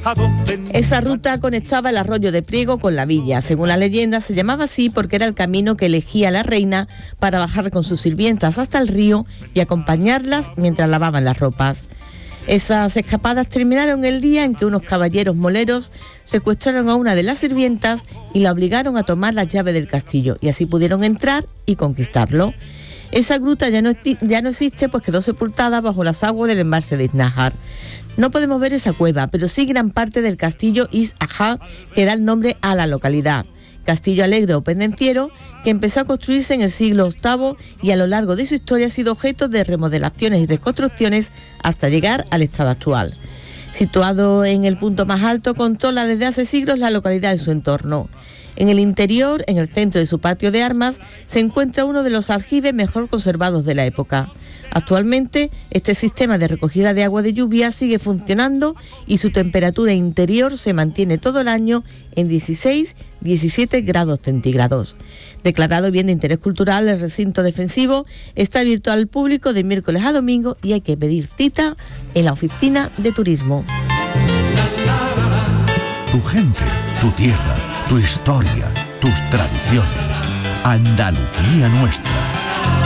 Esa ruta conectaba el arroyo de Priego con la villa. Según la leyenda, se llamaba así porque era el camino que elegía la reina para bajar con sus sirvientas hasta el río y acompañarlas mientras lavaban las ropas. Esas escapadas terminaron el día en que unos caballeros moleros secuestraron a una de las sirvientas y la obligaron a tomar las llaves del castillo, y así pudieron entrar y conquistarlo. Esa gruta ya no existe, pues quedó sepultada bajo las aguas del embalse de Iznájar. No podemos ver esa cueva, pero sí gran parte del castillo Is-Ajá, que da el nombre a la localidad. Castillo alegre o pendenciero que empezó a construirse en el siglo VIII y a lo largo de su historia ha sido objeto de remodelaciones y reconstrucciones hasta llegar al estado actual. Situado en el punto más alto, controla desde hace siglos la localidad y su entorno. En el interior, en el centro de su patio de armas, se encuentra uno de los aljibes mejor conservados de la época. Actualmente, este sistema de recogida de agua de lluvia sigue funcionando y su temperatura interior se mantiene todo el año en 16-17 grados centígrados. Declarado bien de interés cultural, el recinto defensivo está abierto al público de miércoles a domingo y hay que pedir cita en la oficina de turismo. Tu gente, tu tierra, tu historia, tus tradiciones. Andalucía nuestra.